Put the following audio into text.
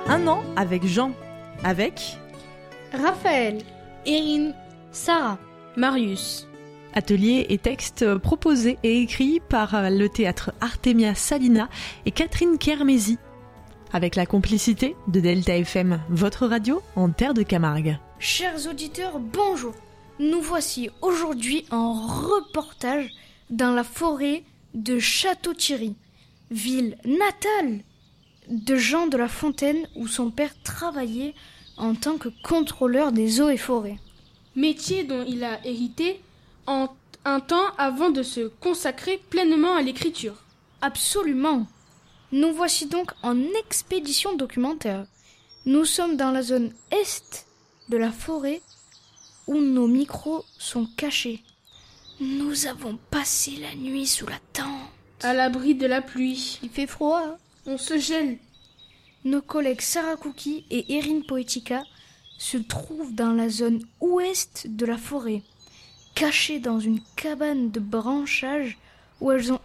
1 an avec Jean. Avec Raphaël, Erin, Sarah, Marius. atelier et textes proposés et écrits par le théâtre Artemia Salina et Catherine Kermézy. Avec la complicité de Delta FM, votre radio en terre de Camargue. chers auditeurs, bonjour. Nous voici aujourd'hui en reportage dans la forêt de Château-Thierry, ville natale de Jean de La Fontaine où son père travaillait en tant que contrôleur des eaux et forêts. Métier dont il a hérité un temps avant de se consacrer pleinement à l'écriture. Absolument. Nous voici donc en expédition documentaire. Nous sommes dans la zone est de la forêt où nos micros sont cachés. Nous avons passé la nuit sous la tente. À l'abri de la pluie. Il fait froid. On se gèle. Nos collègues Sarah Cookie et Erin Poetica se trouvent dans la zone ouest de la forêt, cachées dans une cabane de branchage où elles ont